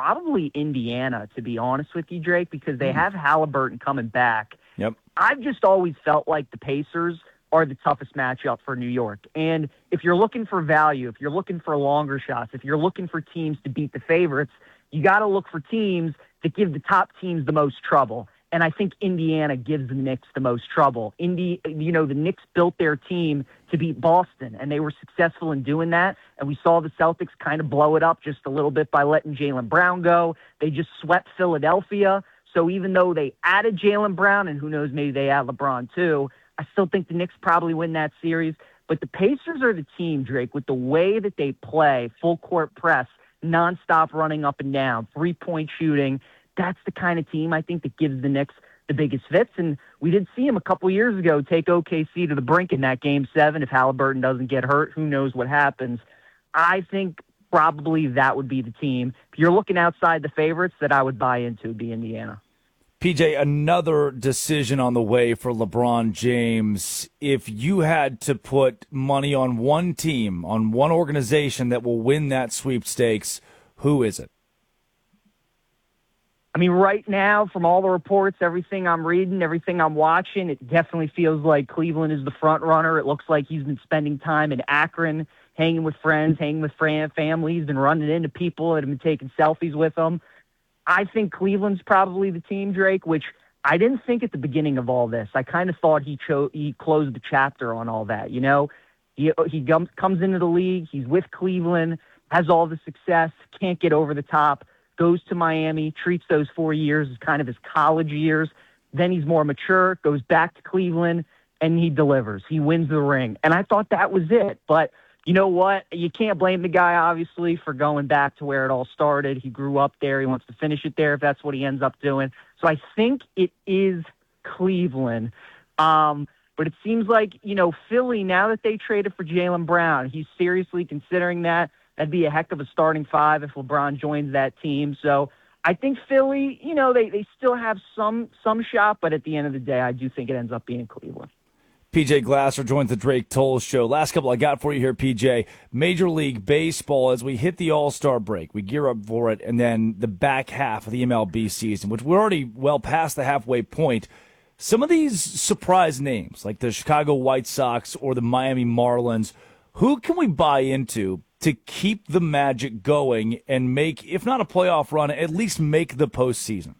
probably Indiana, to be honest with you, Drake, because they have Halliburton coming back. Yep. I've just always felt like the Pacers are the toughest matchup for New York. And if you're looking for value, if you're looking for longer shots, if you're looking for teams to beat the favorites, you got to look for teams that give the top teams the most trouble. And I think Indiana gives the Knicks the most trouble. The Knicks built their team to beat Boston, and they were successful in doing that. And we saw the Celtics kind of blow it up just a little bit by letting Jaylen Brown go. They just swept Philadelphia. So even though they added Jaylen Brown, and who knows, maybe they add LeBron too, I still think the Knicks probably win that series. But the Pacers are the team, Drake, with the way that they play, full court press, nonstop running up and down, three-point shooting. That's the kind of team I think that gives the Knicks the biggest fits. And we did see him a couple years ago take OKC to the brink in that Game 7. If Halliburton doesn't get hurt, who knows what happens. I think probably that would be the team. If you're looking outside the favorites that I would buy into, would be Indiana. PJ, another decision on the way for LeBron James. If you had to put money on one team, on one organization that will win that sweepstakes, who is it? I mean, right now, from all the reports, everything I'm reading, everything I'm watching, it definitely feels like Cleveland is the front runner. It looks like he's been spending time in Akron, hanging with friends, hanging with family. He's been running into people that have been taking selfies with him. I think Cleveland's probably the team, Drake, which I didn't think at the beginning of all this. I kind of thought he closed the chapter on all that. You know, he comes into the league, he's with Cleveland, has all the success, can't get over the top, goes to Miami, treats those 4 years as kind of his college years. Then he's more mature, goes back to Cleveland, and he delivers. He wins the ring. And I thought that was it. But you know what? You can't blame the guy, obviously, for going back to where it all started. He grew up there. He wants to finish it there if that's what he ends up doing. So I think it is Cleveland. But it seems like, Philly, now that they traded for Jaylen Brown, he's seriously considering that. That'd be a heck of a starting five if LeBron joins that team. So I think Philly, they still have some shot, but at the end of the day, I do think it ends up being Cleveland. PJ Glasser joins the Drake Toll Show. Last couple I got for you here, PJ. Major League Baseball, as we hit the All-Star break, we gear up for it, and then the back half of the MLB season, which we're already well past the halfway point. Some of these surprise names, like the Chicago White Sox or the Miami Marlins, who can we buy into to keep the magic going and make, if not a playoff run, at least make the postseason?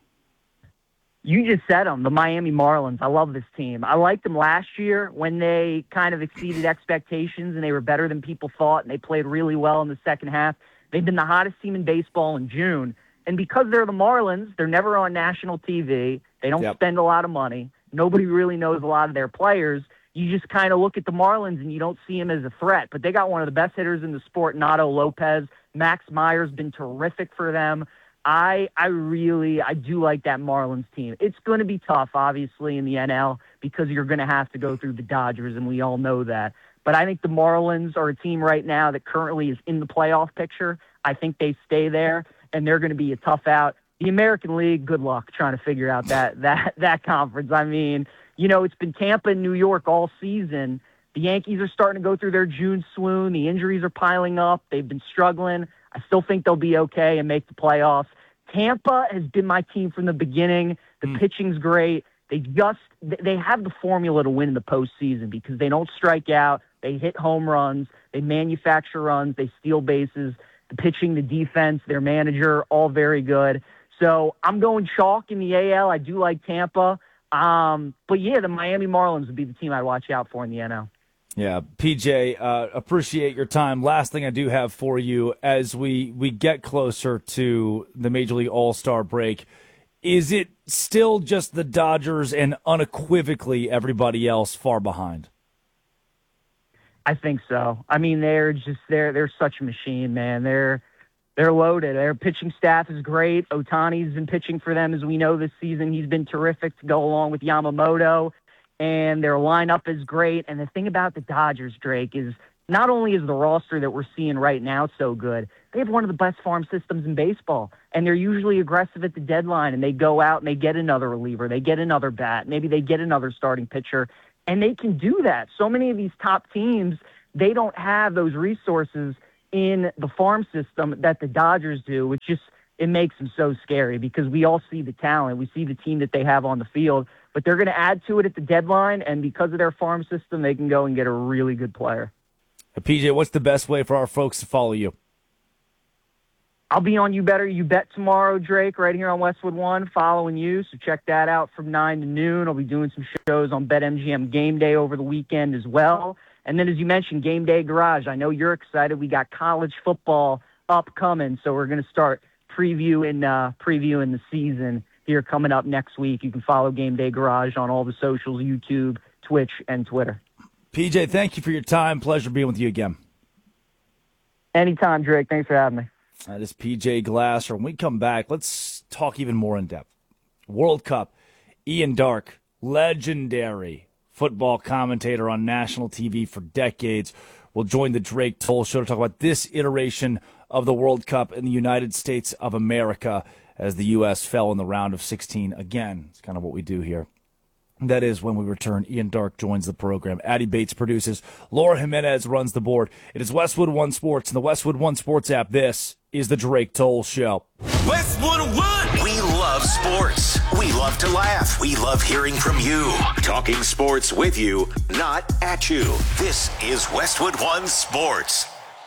You just said them, the Miami Marlins. I love this team. I liked them last year when they kind of exceeded expectations and they were better than people thought, and they played really well in the second half. They've been the hottest team in baseball in June. And because they're the Marlins, they're never on national TV. They don't spend a lot of money. Nobody really knows a lot of their players. You just kind of look at the Marlins and you don't see them as a threat. But they got one of the best hitters in the sport, Nato Lopez. Max Meyer's been terrific for them. I do like that Marlins team. It's going to be tough, obviously, in the NL because you're going to have to go through the Dodgers, and we all know that. But I think the Marlins are a team right now that currently is in the playoff picture. I think they stay there, and they're going to be a tough out. The American League, good luck trying to figure out that conference. I mean, it's been Tampa and New York all season. The Yankees are starting to go through their June swoon. The injuries are piling up. They've been struggling. I still think they'll be okay and make the playoffs. Tampa has been my team from the beginning. The pitching's great. They have the formula to win in the postseason because they don't strike out. They hit home runs. They manufacture runs. They steal bases. The pitching, the defense, their manager, all very good. So I'm going chalk in the AL. I do like Tampa. But yeah, the Miami Marlins would be the team I'd watch out for in the NL. Yeah, PJ, appreciate your time. Last thing I do have for you as we get closer to the Major League All-Star break, is it still just the Dodgers and unequivocally everybody else far behind? I think so. I mean, they're such a machine, man. They're loaded. Their pitching staff is great. Ohtani's been pitching for them, as we know, this season. He's been terrific to go along with Yamamoto. And their lineup is great. And the thing about the Dodgers, Drake, is not only is the roster that we're seeing right now so good, they have one of the best farm systems in baseball. And they're usually aggressive at the deadline, and they go out and they get another reliever. They get another bat. Maybe they get another starting pitcher. And they can do that. So many of these top teams, they don't have those resources in the farm system that the Dodgers do, which just it makes them so scary because we all see the talent. We see the team that they have on the field, but they're going to add to it at the deadline, and because of their farm system, they can go and get a really good player. PJ, what's the best way for our folks to follow you? I'll be on You Better You Bet tomorrow, Drake, right here on Westwood One, following you. So check that out from 9 to noon. I'll be doing some shows on BetMGM Game Day over the weekend as well. And then, as you mentioned, Game Day Garage. I know you're excited. We got college football upcoming, so we're going to start previewing the season here coming up next week. You can follow Game Day Garage on all the socials, YouTube, Twitch, and Twitter. PJ, thank you for your time. Pleasure being with you again. Anytime, Drake. Thanks for having me. That is PJ Glasser. When we come back, let's talk even more in depth. World Cup, Ian Darke, legendary football commentator on national TV for decades, will join the Drake Toll Show to talk about this iteration of the World Cup in the United States of America as the U.S. fell in the round of 16 again. It's kind of what we do here. That is when we return. Ian Darke joins the program. Addie Bates produces. Laura Jimenez runs the board. It is Westwood One Sports and the Westwood One Sports app. This is the Drake Toll Show. Westwood One! We love sports. We love to laugh. We love hearing from you. Talking sports with you, not at you. This is Westwood One Sports.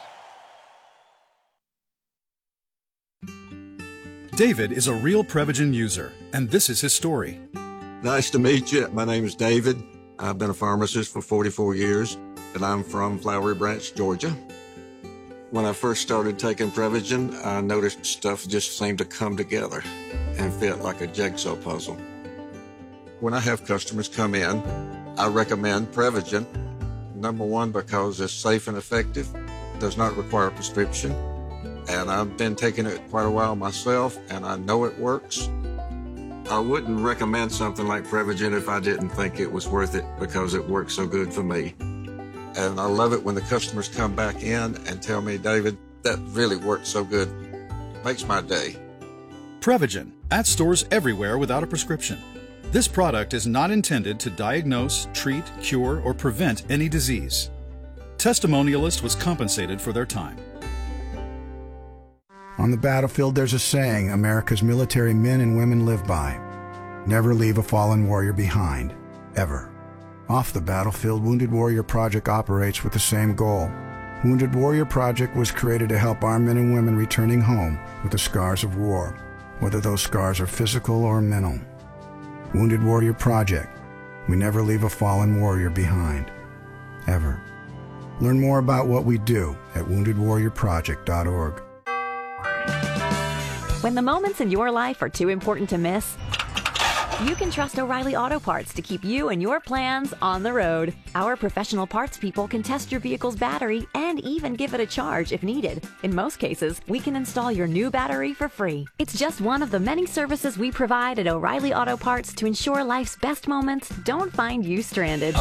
David is a real Prevagen user, and this is his story. Nice to meet you. My name is David. I've been a pharmacist for 44 years, and I'm from Flowery Branch, Georgia. When I first started taking Prevagen, I noticed stuff just seemed to come together and fit like a jigsaw puzzle. When I have customers come in, I recommend Prevagen. Number one, because it's safe and effective, does not require a prescription, and I've been taking it quite a while myself, and I know it works. I wouldn't recommend something like Prevagen if I didn't think it was worth it because it works so good for me. And I love it when the customers come back in and tell me, David, that really worked so good. Makes my day. Prevagen, at stores everywhere without a prescription. This product is not intended to diagnose, treat, cure, or prevent any disease. Testimonialist was compensated for their time. On the battlefield, there's a saying America's military men and women live by. Never leave a fallen warrior behind, ever. Off the battlefield, Wounded Warrior Project operates with the same goal. Wounded Warrior Project was created to help our men and women returning home with the scars of war, whether those scars are physical or mental. Wounded Warrior Project. We never leave a fallen warrior behind, ever. Learn more about what we do at woundedwarriorproject.org. When the moments in your life are too important to miss, you can trust O'Reilly Auto Parts to keep you and your plans on the road. Our professional parts people can test your vehicle's battery and even give it a charge if needed. In most cases, we can install your new battery for free. It's just one of the many services we provide at O'Reilly Auto Parts to ensure life's best moments don't find you stranded.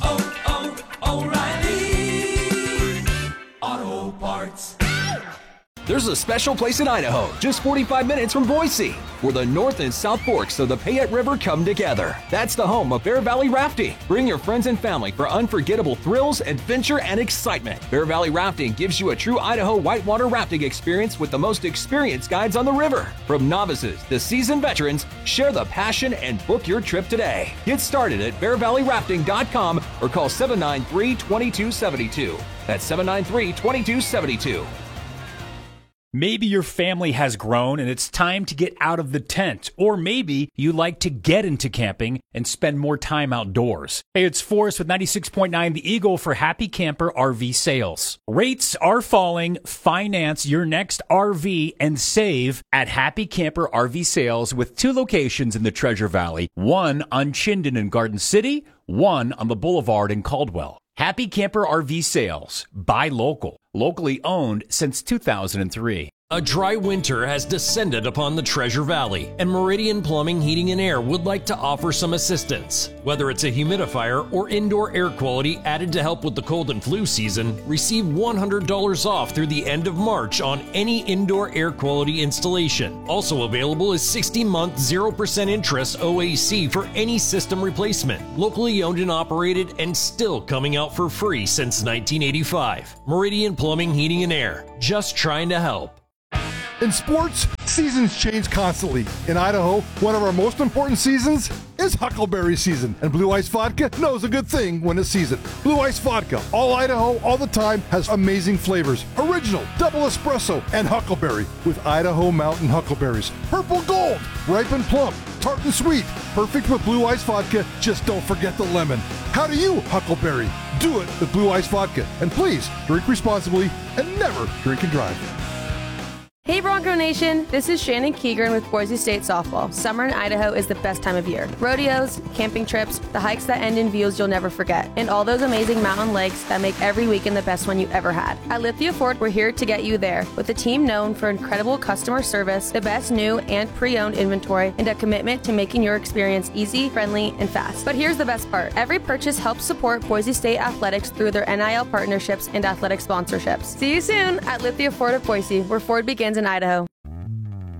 O'Reilly Auto Parts. There's a special place in Idaho, just 45 minutes from Boise, where the North and South Forks of the Payette River come together. That's the home of Bear Valley Rafting. Bring your friends and family for unforgettable thrills, adventure, and excitement. Bear Valley Rafting gives you a true Idaho whitewater rafting experience with the most experienced guides on the river. From novices to seasoned veterans, share the passion and book your trip today. Get started at bearvalleyrafting.com or call 793-2272. That's 793-2272. Maybe your family has grown and it's time to get out of the tent. Or maybe you like to get into camping and spend more time outdoors. Hey, it's Forrest with 96.9 The Eagle for Happy Camper RV Sales. Rates are falling. Finance your next RV and save at Happy Camper RV Sales with 2 locations in the Treasure Valley. One on Chinden in Garden City, one on the Boulevard in Caldwell. Happy Camper RV Sales. Buy local. Locally owned since 2003. A dry winter has descended upon the Treasure Valley, and Meridian Plumbing, Heating, and Air would like to offer some assistance. Whether it's a humidifier or indoor air quality added to help with the cold and flu season, receive $100 off through the end of March on any indoor air quality installation. Also available is 60-month 0% interest OAC for any system replacement. Locally owned and operated and still coming out for free since 1985. Meridian Plumbing, Heating, and Air. Just trying to help. In sports, Seasons change constantly. In Idaho, one of our most important seasons is Huckleberry season, and Blue Ice Vodka knows a good thing when it's seasoned. Blue Ice Vodka, all Idaho, all the time, has amazing flavors. Original, double espresso, and Huckleberry with Idaho Mountain Huckleberries. Purple Gold, ripe and plump, tart and sweet. Perfect with Blue Ice Vodka, just don't forget the lemon. How do you Huckleberry? Do it with Blue Ice Vodka. And please, drink responsibly and never drink and drive. Hey Bronco Nation, this is Shannon Keegren with Boise State Softball. Summer in Idaho is the best time of year. Rodeos, camping trips, the hikes that end in views you'll never forget, and all those amazing mountain lakes that make every weekend the best one you ever had. At Lithia Ford, we're here to get you there, with a team known for incredible customer service, the best new and pre-owned inventory, and a commitment to making your experience easy, friendly, and fast. But here's the best part. Every purchase helps support Boise State athletics through their NIL partnerships and athletic sponsorships. See you soon at Lithia Ford of Boise, where Ford begins in Idaho.